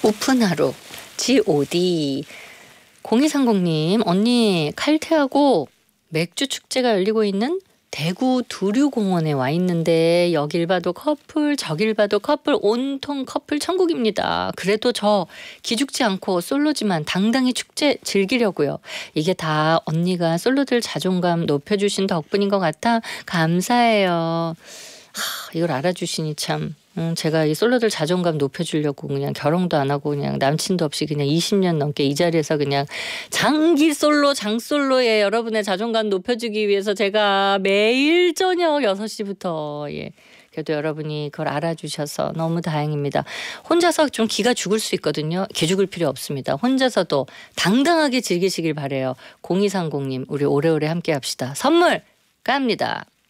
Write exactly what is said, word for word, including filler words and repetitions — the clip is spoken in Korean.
오픈하루 지오디 공이삼공님 언니 칼퇴하고 맥주 축제가 열리고 있는 대구 두류공원에 와 있는데 여길 봐도 커플 저길 봐도 커플 온통 커플 천국입니다. 그래도 저 기죽지 않고 솔로지만 당당히 축제 즐기려고요. 이게 다 언니가 솔로들 자존감 높여주신 덕분인 것 같아 감사해요. 하, 이걸 알아주시니 참 음, 제가 이 솔로들 자존감 높여주려고 그냥 결혼도 안 하고 그냥 남친도 없이 그냥 이십 년 넘게 이 자리에서 그냥 장기 솔로 장솔로의 여러분의 자존감 높여주기 위해서 제가 매일 저녁 여섯 시부터 예. 그래도 여러분이 그걸 알아주셔서 너무 다행입니다. 혼자서 좀 기가 죽을 수 있거든요. 기죽을 필요 없습니다. 혼자서도 당당하게 즐기시길 바래요. 공이삼공님 우리 오래오래 함께 합시다. 선물 갑니다.